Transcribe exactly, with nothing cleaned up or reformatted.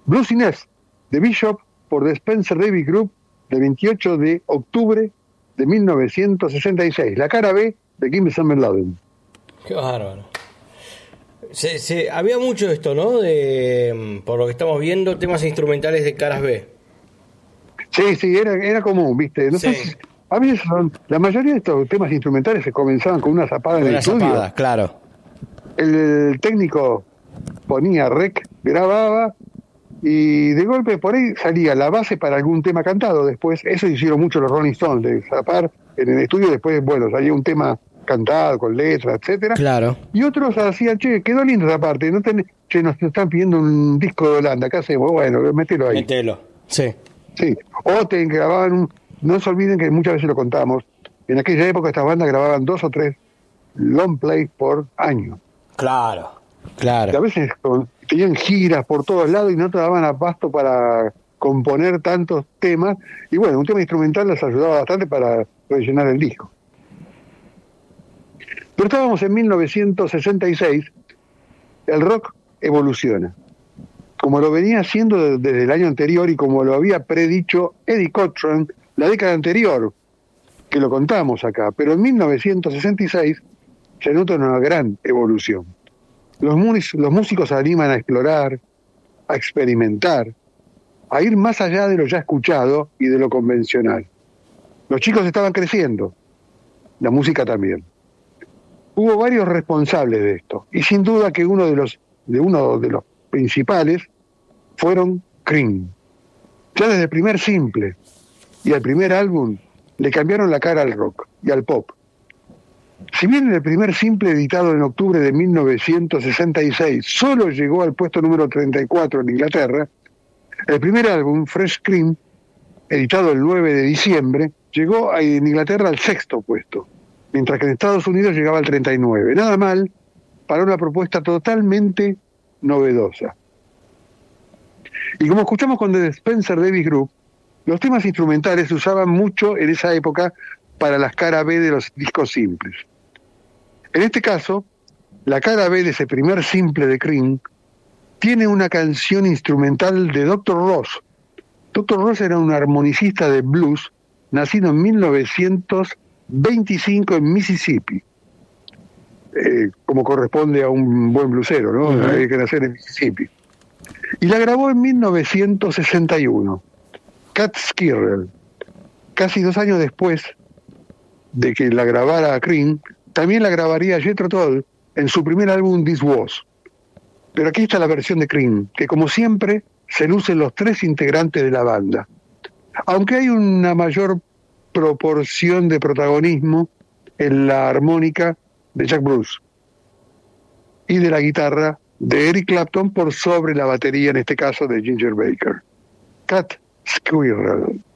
Blues in F de Bishop por The Spencer Davis Group del veintiocho de octubre de mil novecientos sesenta y seis, la cara B de Give Me Some Lovin'. Qué bárbaro. Se, se, había mucho de esto, ¿no? De, por lo que estamos viendo, temas instrumentales de caras B. Sí, sí, era, era común, ¿viste? No sí. sé si, a veces son, la mayoría de estos temas instrumentales se comenzaban con una zapada en el estudio. Zapada, claro. El, el técnico ponía rec, grababa, y de golpe por ahí salía la base para algún tema cantado. Después, eso hicieron mucho los Rolling Stones, de zapar en el estudio, después, bueno, salía un tema cantado, con letras, etcétera. Claro. Y otros hacían, che, quedó lindo esa parte, no ten, che, nos están pidiendo un disco de Holanda, ¿qué hacemos? Bueno, mételo ahí. Mételo, sí. Sí, o te grababan, un, no se olviden que muchas veces lo contamos, en aquella época estas bandas grababan dos o tres long plays por año. Claro, claro. Y a veces con, tenían giras por todos lados y no te daban abasto para componer tantos temas, y bueno, un tema instrumental les ayudaba bastante para rellenar el disco. Pero estábamos en mil novecientos sesenta y seis, el rock evoluciona. Como lo venía haciendo desde el año anterior y como lo había predicho Eddie Cochran la década anterior, que lo contamos acá, pero en mil novecientos sesenta y seis se nota una gran evolución. Los, los músicos se animan a explorar, a experimentar, a ir más allá de lo ya escuchado y de lo convencional. Los chicos estaban creciendo, la música también. Hubo varios responsables de esto, y sin duda que uno de los, de uno de los principales fueron Cream. Ya desde el primer simple y el primer álbum le cambiaron la cara al rock y al pop. Si bien el primer simple editado en octubre de mil novecientos sesenta y seis solo llegó al puesto número treinta y cuatro en Inglaterra, el primer álbum, Fresh Cream, editado el nueve de diciembre, llegó a, en Inglaterra al sexto puesto, mientras que en Estados Unidos llegaba al treinta y nueve. Nada mal para una propuesta totalmente novedosa. Y como escuchamos con The Spencer Davis Group, los temas instrumentales se usaban mucho en esa época para las cara B de los discos simples. En este caso, la cara B de ese primer simple de Cream tiene una canción instrumental de doctor Ross. doctor Ross era un armonicista de blues, nacido en mil novecientos veinticinco en Mississippi. Eh, como corresponde a un buen blusero, ¿no? Uh-huh. Hay que nacer en Mississippi. Y la grabó en mil novecientos sesenta y uno. Cat Skirrell, casi dos años después de que la grabara Cream, también la grabaría Jethro Tull en su primer álbum This Was. Pero aquí está la versión de Cream, que como siempre se lucen los tres integrantes de la banda. Aunque hay una mayor proporción de protagonismo en la armónica de Jack Bruce y de la guitarra de Eric Clapton por sobre la batería, en este caso de Ginger Baker. Cat Squirrel.